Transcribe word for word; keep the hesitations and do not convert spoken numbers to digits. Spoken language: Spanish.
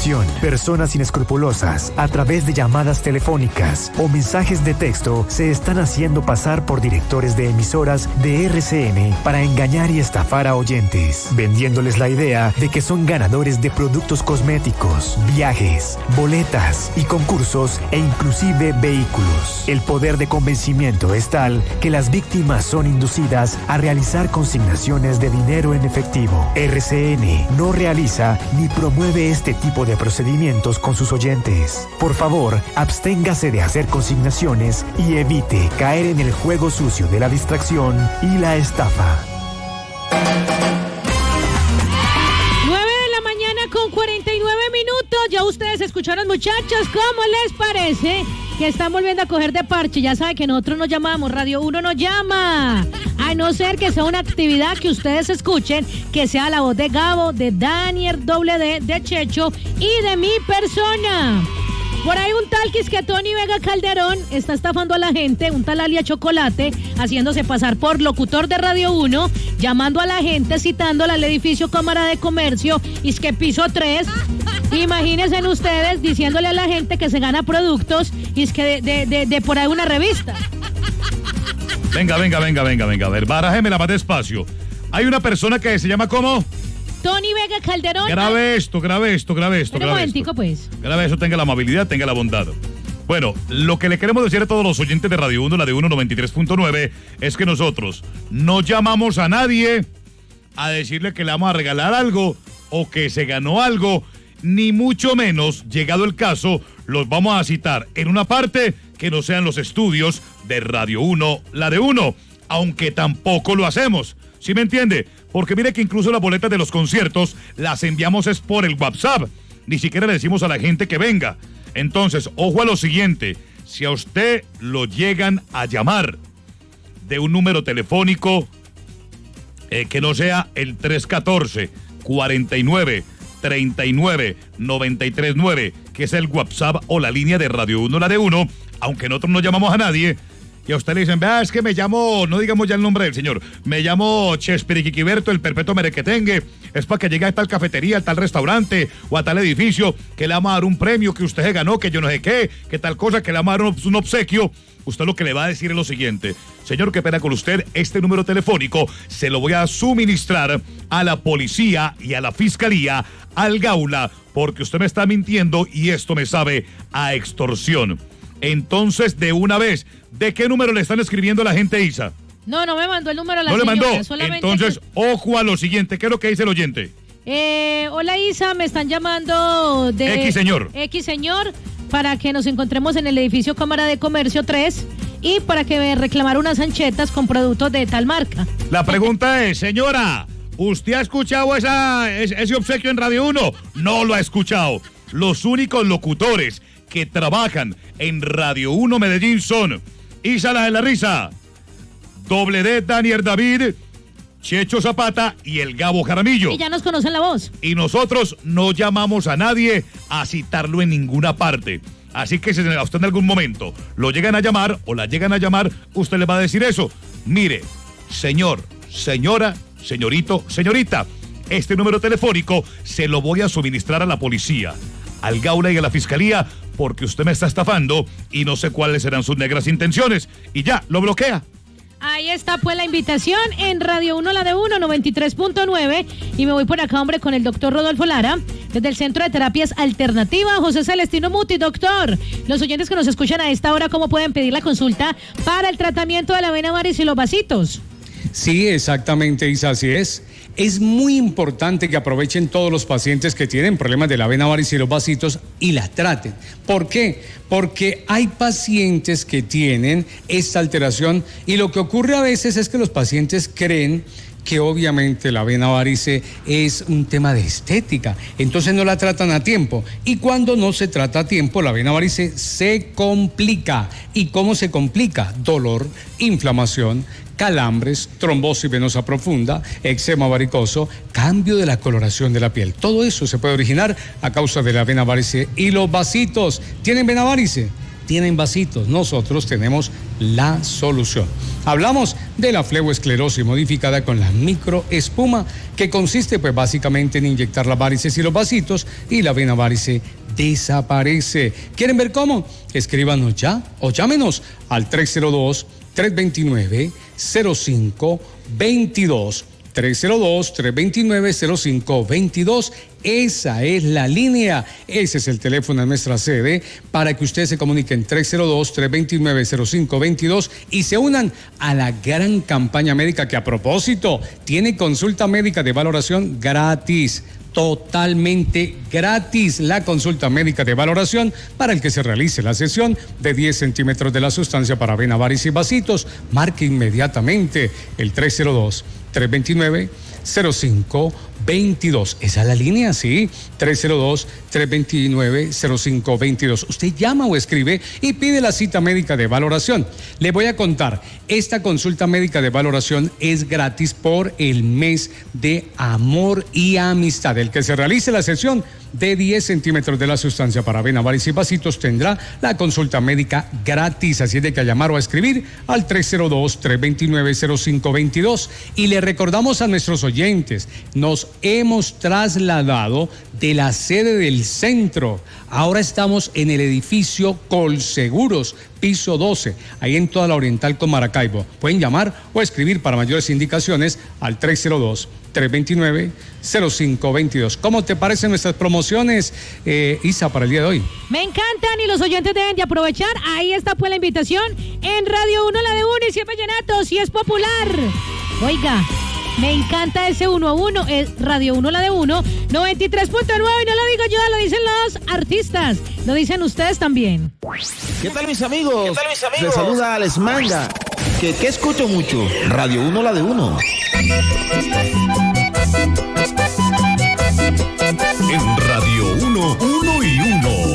Atención, personas inescrupulosas, a través de llamadas telefónicas o mensajes de texto, se están haciendo pasar por directores de emisoras de R C N para engañar y estafar a oyentes, vendiéndoles la idea de que son ganadores de productos cosméticos, viajes, boletas y concursos e inclusive vehículos. El poder de convencimiento es tal que las víctimas son inducidas a realizar consignaciones de dinero en efectivo. R C N no realiza ni promueve este tipo de procedimientos con sus oyentes. Por favor, absténgase de hacer consignaciones y evite caer en el juego sucio de la distracción y la estafa. nueve de la mañana con cuarenta y nueve minutos. Ya ustedes escucharon, muchachos, ¿cómo les parece? Que están volviendo a coger de parche. Ya saben que nosotros nos llamamos, Radio uno nos llama. A no ser que sea una actividad que ustedes escuchen, que sea la voz de Gabo, de Daniel doble D, de Checho y de mi persona. Por ahí un tal que es que Tony Vega Calderón está estafando a la gente, un tal Alia Chocolate, haciéndose pasar por locutor de Radio uno, llamando a la gente, citándola al edificio Cámara de Comercio, y es que piso tres. Imagínense ustedes diciéndole a la gente que se gana productos, y es que de, de, de, de por ahí una revista. Venga, venga, venga, venga, venga, a ver, barájemela más despacio. Hay una persona que se llama ¿cómo? Tony Vega Calderón. Grabe esto, grabe esto, grabe esto, Pero grabe un momentico, esto. pues. Grabe eso, tenga la amabilidad, tenga la bondad. Bueno, lo que le queremos decir a todos los oyentes de Radio uno, la de uno noventa y tres punto nueve, es que nosotros no llamamos a nadie a decirle que le vamos a regalar algo o que se ganó algo, ni mucho menos, llegado el caso, los vamos a citar en una parte que no sean los estudios de Radio uno, la de uno, aunque tampoco lo hacemos. ¿Sí me entiende? Porque mire que incluso las boletas de los conciertos las enviamos es por el WhatsApp. Ni siquiera le decimos a la gente que venga. Entonces, ojo a lo siguiente. Si a usted lo llegan a llamar de un número telefónico eh, que no sea el tres uno cuatro, cuarenta y nueve, treinta y nueve, noventa y tres nueve, que es el WhatsApp o la línea de Radio uno, la de uno, aunque nosotros no llamamos a nadie, y a usted le dicen, vea, es que me llamo, no digamos ya el nombre del señor, me llamo Chespiriquiquiberto, el perpetuo merequetengue, es para que llegue a tal cafetería, a tal restaurante o a tal edificio, que le vamos a dar un premio, que usted se ganó, que yo no sé qué, que tal cosa, que le vamos a dar un, un obsequio. Usted lo que le va a decir es lo siguiente: señor, qué pena con usted, este número telefónico se lo voy a suministrar a la policía y a la fiscalía, al Gaula, porque usted me está mintiendo y esto me sabe a extorsión. Entonces, de una vez, ¿de qué número le están escribiendo a la gente, Isa? No, no me mandó el número a la ¿No señora, le mandó? solamente Entonces, que... ojo a lo siguiente. ¿Qué es lo que dice el oyente? Eh, hola Isa, me están llamando de... X señor. X señor, para que nos encontremos en el edificio Cámara de Comercio tres y para que me reclamar unas anchetas con productos de tal marca. La pregunta es, señora, ¿usted ha escuchado esa, ese obsequio en Radio uno? No lo ha escuchado. Los únicos locutores que trabajan en Radio uno Medellín son Isa la de la Risa, Doble D Daniel David, Checho Zapata y el Gabo Jaramillo. Y ya nos conocen la voz. Y nosotros no llamamos a nadie a citarlo en ninguna parte. Así que si a usted en algún momento lo llegan a llamar o la llegan a llamar, usted le va a decir eso. Mire, señor, señora, señorito, señorita, este número telefónico se lo voy a suministrar a la policía, al Gaula y a la fiscalía, porque usted me está estafando y no sé cuáles serán sus negras intenciones. Y ya, lo bloquea. Ahí está pues la invitación en Radio uno, la de uno, noventa y tres punto nueve. Y me voy por acá, hombre, con el doctor Rodolfo Lara, desde el Centro de Terapias Alternativas, José Celestino Muti. Doctor, los oyentes que nos escuchan a esta hora, ¿cómo pueden pedir la consulta para el tratamiento de la vena varice y los vasitos? Sí, exactamente, Isa, así es. Es muy importante que aprovechen todos los pacientes que tienen problemas de la vena varice y los vasitos y la traten. ¿Por qué? Porque hay pacientes que tienen esta alteración y lo que ocurre a veces es que los pacientes creen que obviamente la vena varice es un tema de estética, entonces no la tratan a tiempo, y cuando no se trata a tiempo la vena varice se complica. ¿Y cómo se complica? Dolor, inflamación, calambres, trombosis venosa profunda, eczema varicoso, cambio de la coloración de la piel. Todo eso se puede originar a causa de la vena varice y los vasitos. ¿Tienen vena varice? Tienen vasitos. Nosotros tenemos la solución. Hablamos de la fleboesclerosis modificada con la microespuma, que consiste pues básicamente en inyectar las varices y los vasitos y la vena varice desaparece. ¿Quieren ver cómo? Escríbanos ya o llámenos al tres cero dos, tres dos nueve, cero cinco dos dos. tres cero dos, tres dos nueve, cero cinco dos dos. Esa es la línea, ese es el teléfono de nuestra sede para que ustedes se comuniquen tres cero dos, tres dos nueve, cero cinco dos dos y se unan a la gran campaña médica que, a propósito, tiene consulta médica de valoración gratis. Totalmente gratis la consulta médica de valoración para el que se realice la sesión de diez centímetros de la sustancia para vena, varices y vasitos. Marque inmediatamente el tres cero dos, tres dos nueve, cero cinco dos dos. Esa es la línea, sí. tres cero dos, tres dos nueve, cero cinco dos dos. Usted llama o escribe y pide la cita médica de valoración. Le voy a contar, esta consulta médica de valoración es gratis por el mes de amor y amistad. El que se realice la sesión de diez centímetros de la sustancia para vena, varices y vasitos tendrá la consulta médica gratis. Así es de que a llamar o a escribir al tres cero dos, tres dos nueve, cero cinco dos dos. Y le recordamos a nuestros oyentes, nos hemos trasladado de la sede del centro. Ahora estamos en el edificio Colseguros, piso doce, ahí en toda la Oriental con Maracaibo. Pueden llamar o escribir para mayores indicaciones al tres cero dos, tres dos nueve, cero cinco dos dos. ¿Cómo te parecen nuestras promociones, eh, Isa, para el día de hoy? Me encantan y los oyentes deben de aprovechar. Ahí está pues la invitación en Radio uno, la de uno y siempre Vallenato, si es popular. Oiga, me encanta ese uno a uno, es Radio uno, la de uno, noventa y tres punto nueve, y no lo digo yo, lo dicen los artistas, lo dicen ustedes también. ¿Qué tal mis amigos? ¿Qué tal mis amigos? Les saluda Alex Manga. ¿Qué, qué escucho mucho? Radio uno, la de uno. En Radio uno, uno y uno.